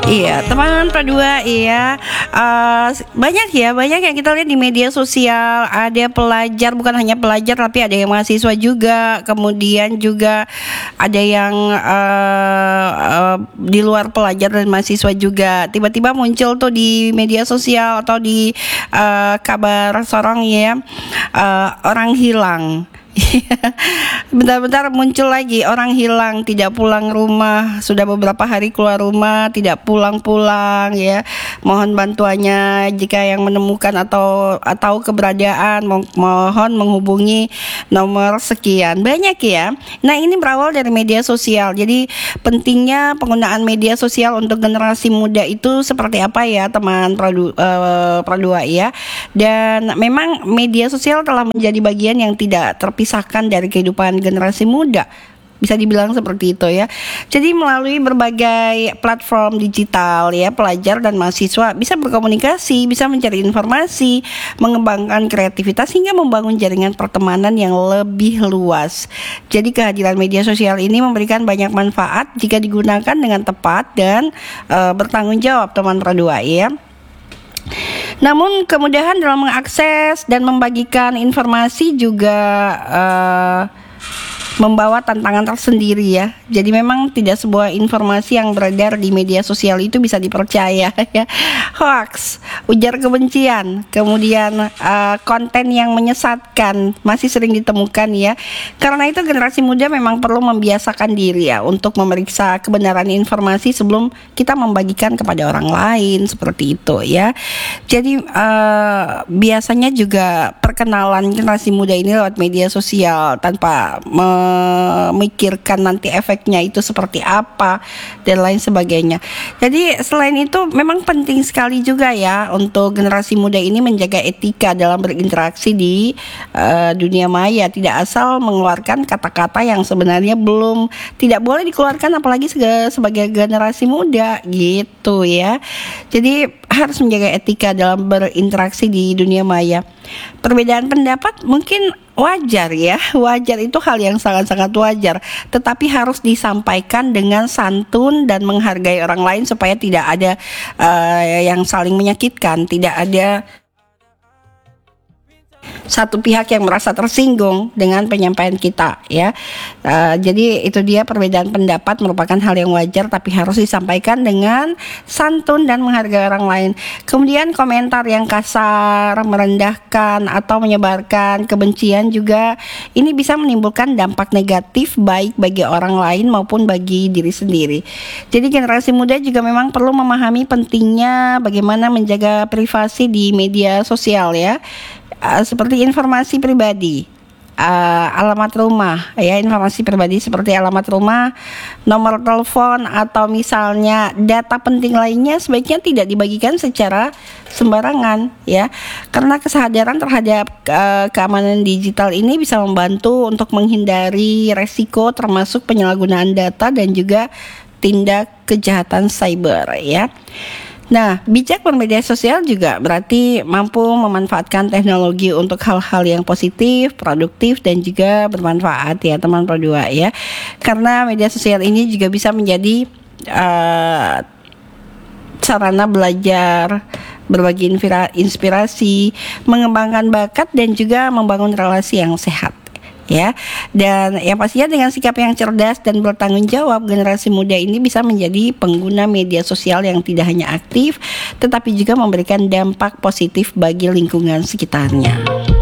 Iya, teman Pradua, iya. Banyak yang kita lihat di media sosial. Ada pelajar, bukan hanya pelajar, tapi ada yang mahasiswa juga. Kemudian juga ada yang di luar pelajar dan mahasiswa juga. Tiba-tiba muncul tuh di media sosial atau di kabar sorong ya, orang hilang. Bentar-bentar muncul lagi orang hilang, tidak pulang rumah, sudah beberapa hari keluar rumah, tidak pulang-pulang ya. Mohon bantuannya jika yang menemukan atau keberadaan, mohon menghubungi nomor sekian. Banyak ya. Nah, ini berawal dari media sosial. Jadi pentingnya penggunaan media sosial untuk generasi muda itu seperti apa ya, teman Pradua ya. Dan memang media sosial telah menjadi bagian yang tidak terpisahkan dari kehidupan generasi muda. Bisa dibilang seperti itu ya. Jadi melalui berbagai platform digital ya, pelajar dan mahasiswa bisa berkomunikasi, bisa mencari informasi, mengembangkan kreativitas hingga membangun jaringan pertemanan yang lebih luas. Jadi kehadiran media sosial ini memberikan banyak manfaat jika digunakan dengan tepat dan bertanggung jawab, teman Pradua ya. Namun kemudahan dalam mengakses dan membagikan informasi juga membawa tantangan tersendiri ya. Jadi memang tidak sebuah informasi yang beredar di media sosial itu bisa dipercaya ya. Hoax, ujar kebencian, kemudian konten yang menyesatkan masih sering ditemukan ya. Karena itu generasi muda memang perlu membiasakan diri ya untuk memeriksa kebenaran informasi sebelum kita membagikan kepada orang lain, seperti itu ya. Jadi biasanya juga perkenalan generasi muda ini lewat media sosial tanpa memikirkan nanti efeknya itu seperti apa dan lain sebagainya. Jadi selain itu memang penting sekali juga ya untuk generasi muda ini menjaga etika dalam berinteraksi di dunia maya, tidak asal mengeluarkan kata-kata yang sebenarnya tidak boleh dikeluarkan apalagi sebagai generasi muda gitu ya. Jadi harus menjaga etika dalam berinteraksi di dunia maya. Perbedaan pendapat mungkin wajar ya, wajar itu hal yang sangat-sangat wajar, tetapi harus disampaikan dengan santun dan menghargai orang lain supaya tidak ada yang saling menyakitkan, tidak ada satu pihak yang merasa tersinggung dengan penyampaian kita ya. Jadi itu dia, perbedaan pendapat merupakan hal yang wajar tapi harus disampaikan dengan santun dan menghargai orang lain. Kemudian komentar yang kasar, merendahkan atau menyebarkan kebencian juga ini bisa menimbulkan dampak negatif baik bagi orang lain maupun bagi diri sendiri. Jadi generasi muda juga memang perlu memahami pentingnya bagaimana menjaga privasi di media sosial ya. Seperti informasi pribadi, alamat rumah ya, informasi pribadi seperti alamat rumah, nomor telepon atau misalnya data penting lainnya sebaiknya tidak dibagikan secara sembarangan ya, karena kesadaran terhadap keamanan digital ini bisa membantu untuk menghindari resiko termasuk penyalahgunaan data dan juga tindak kejahatan cyber ya. Nah, bijak bermedia sosial juga berarti mampu memanfaatkan teknologi untuk hal-hal yang positif, produktif, dan juga bermanfaat ya, teman Pradua ya. Karena media sosial ini juga bisa menjadi sarana belajar, berbagi inspirasi, mengembangkan bakat, dan juga membangun relasi yang sehat ya. Dan yang pastinya dengan sikap yang cerdas dan bertanggung jawab, generasi muda ini bisa menjadi pengguna media sosial yang tidak hanya aktif tetapi juga memberikan dampak positif bagi lingkungan sekitarnya.